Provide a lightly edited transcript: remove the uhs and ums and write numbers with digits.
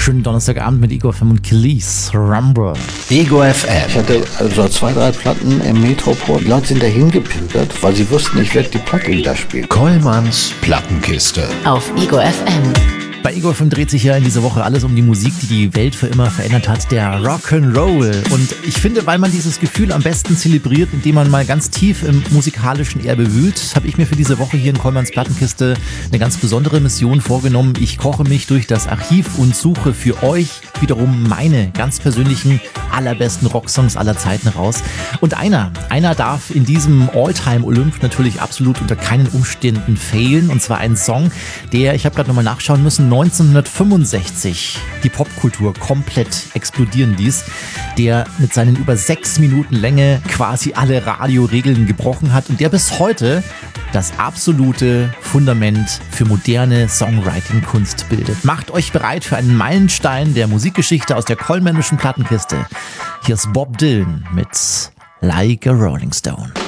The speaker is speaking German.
Schönen Donnerstagabend mit Ego FM und Kelis. Rumble. Ego FM. Ich hatte also 2, 3 Platten im Metropol. Die Leute sind dahin gepimpert, weil sie wussten, ich werde die Platte da spielen. Kollmanns Plattenkiste. Auf Ego FM. Bei Ego FM dreht sich ja in dieser Woche alles um die Musik, die die Welt für immer verändert hat, der Rock'n'Roll. Und ich finde, weil man dieses Gefühl am besten zelebriert, indem man mal ganz tief im musikalischen Erbe wühlt, habe ich mir für diese Woche hier in Kollmanns Plattenkiste eine ganz besondere Mission vorgenommen. Ich koche mich durch das Archiv und suche für euch wiederum meine ganz persönlichen, allerbesten Rocksongs aller Zeiten raus. Und einer darf in diesem All-Time-Olymp natürlich absolut unter keinen Umständen fehlen. Und zwar ein Song, der, ich habe gerade nochmal nachschauen müssen, 1965 die Popkultur komplett explodieren ließ, der mit seinen über 6 Minuten Länge quasi alle Radioregeln gebrochen hat und der bis heute das absolute Fundament für moderne Songwriting-Kunst bildet. Macht euch bereit für einen Meilenstein der Musikgeschichte aus der kollmännischen Plattenkiste. Hier ist Bob Dylan mit Like a Rolling Stone.